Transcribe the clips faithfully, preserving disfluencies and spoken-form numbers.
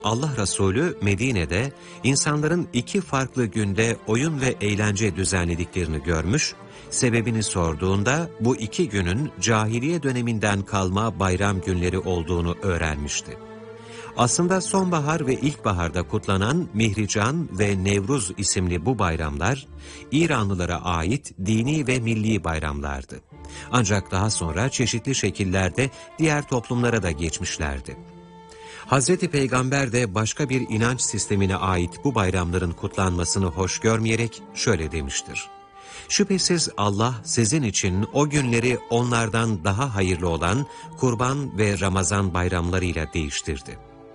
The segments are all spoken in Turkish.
Allah Resulü Medine'de insanların iki farklı günde oyun ve eğlence düzenlediklerini görmüş, sebebini sorduğunda bu iki günün cahiliye döneminden kalma bayram günleri olduğunu öğrenmişti. Aslında sonbahar ve ilkbaharda kutlanan Mihrican ve Nevruz isimli bu bayramlar, İranlılara ait dini ve milli bayramlardı. Ancak daha sonra çeşitli şekillerde diğer toplumlara da geçmişlerdi. Hazreti Peygamber de başka bir inanç sistemine ait bu bayramların kutlanmasını hoş görmeyerek şöyle demiştir: "Şüphesiz Allah sizin için o günleri onlardan daha hayırlı olan Kurban ve Ramazan bayramlarıyla değiştirdi."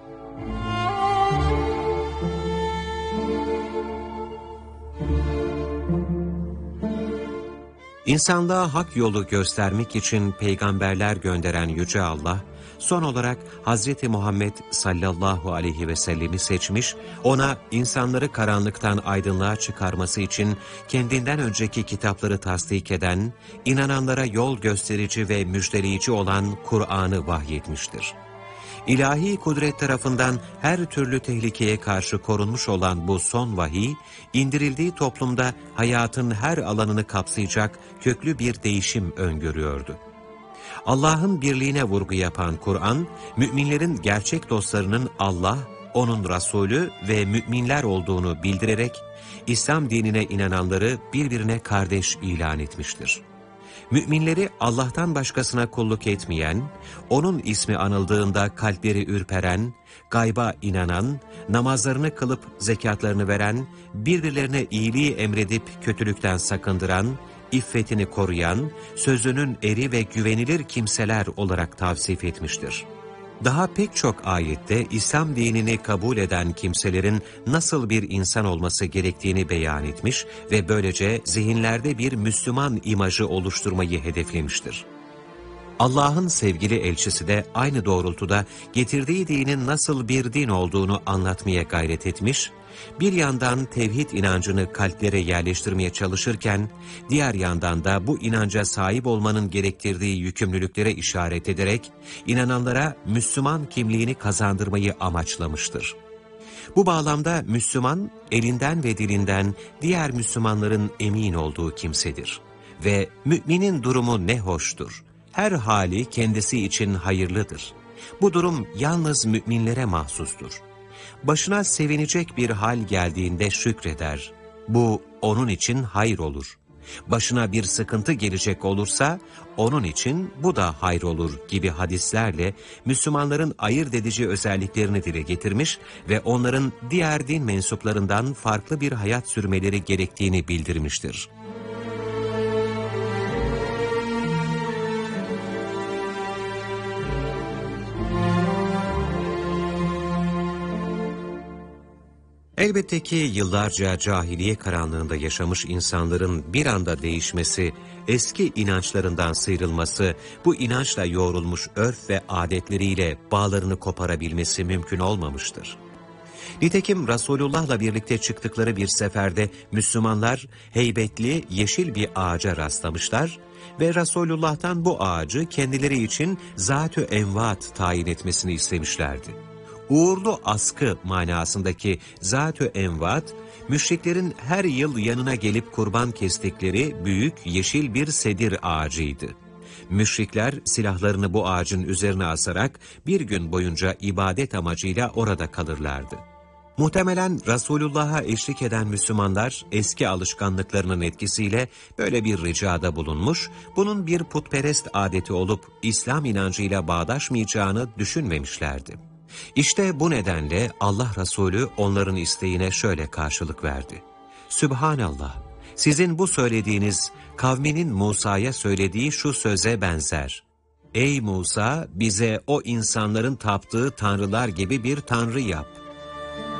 İnsanlığa hak yolu göstermek için peygamberler gönderen Yüce Allah, son olarak Hazreti Muhammed sallallahu aleyhi ve sellemi seçmiş, ona insanları karanlıktan aydınlığa çıkarması için kendinden önceki kitapları tasdik eden, inananlara yol gösterici ve müjdeleyici olan Kur'an'ı vahyetmiştir. İlahi kudret tarafından her türlü tehlikeye karşı korunmuş olan bu son vahiy, indirildiği toplumda hayatın her alanını kapsayacak köklü bir değişim öngörüyordu. Allah'ın birliğine vurgu yapan Kur'an, müminlerin gerçek dostlarının Allah, onun Resulü ve müminler olduğunu bildirerek, İslam dinine inananları birbirine kardeş ilan etmiştir. Müminleri Allah'tan başkasına kulluk etmeyen, onun ismi anıldığında kalpleri ürperen, gayba inanan, namazlarını kılıp zekatlarını veren, birbirlerine iyiliği emredip kötülükten sakındıran, iffetini koruyan, sözünün eri ve güvenilir kimseler olarak tavsif etmiştir. Daha pek çok ayette İslam dinini kabul eden kimselerin nasıl bir insan olması gerektiğini beyan etmiş ve böylece zihinlerde bir Müslüman imajı oluşturmayı hedeflemiştir. Allah'ın sevgili elçisi de aynı doğrultuda getirdiği dinin nasıl bir din olduğunu anlatmaya gayret etmiş, bir yandan tevhid inancını kalplere yerleştirmeye çalışırken, diğer yandan da bu inanca sahip olmanın gerektirdiği yükümlülüklere işaret ederek, inananlara Müslüman kimliğini kazandırmayı amaçlamıştır. Bu bağlamda Müslüman, elinden ve dilinden diğer Müslümanların emin olduğu kimsedir. Ve müminin durumu ne hoştur. Her hali kendisi için hayırlıdır. Bu durum yalnız müminlere mahsustur. Başına sevinecek bir hal geldiğinde şükreder. Bu onun için hayır olur. Başına bir sıkıntı gelecek olursa onun için bu da hayır olur gibi hadislerle Müslümanların ayırt edici özelliklerini dile getirmiş ve onların diğer din mensuplarından farklı bir hayat sürmeleri gerektiğini bildirmiştir. Elbette ki yıllarca cahiliye karanlığında yaşamış insanların bir anda değişmesi, eski inançlarından sıyrılması, bu inançla yoğrulmuş örf ve adetleriyle bağlarını koparabilmesi mümkün olmamıştır. Nitekim Resulullah'la birlikte çıktıkları bir seferde Müslümanlar heybetli yeşil bir ağaca rastlamışlar ve Resulullah'tan bu ağacı kendileri için Zat-ı Envat tayin etmesini istemişlerdi. Uğurlu askı manasındaki Zat-ı Envat, müşriklerin her yıl yanına gelip kurban kestikleri büyük yeşil bir sedir ağacıydı. Müşrikler silahlarını bu ağacın üzerine asarak bir gün boyunca ibadet amacıyla orada kalırlardı. Muhtemelen Resulullah'a eşlik eden Müslümanlar eski alışkanlıklarının etkisiyle böyle bir ricada bulunmuş, bunun bir putperest adeti olup İslam inancıyla bağdaşmayacağını düşünmemişlerdi. İşte bu nedenle Allah Resulü onların isteğine şöyle karşılık verdi: "Sübhanallah, sizin bu söylediğiniz kavminin Musa'ya söylediği şu söze benzer. Ey Musa, bize o insanların taptığı tanrılar gibi bir tanrı yap.